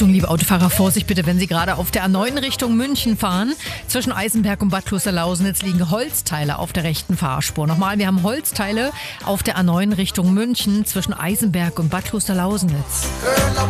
Achtung, liebe Autofahrer, Vorsicht bitte, wenn Sie gerade auf der A9 Richtung München fahren. Zwischen Eisenberg und Bad Klosterlausenitz liegen Holzteile auf der rechten Fahrspur. Nochmal, wir haben Holzteile auf der A9 Richtung München zwischen Eisenberg und Bad Klosterlausenitz.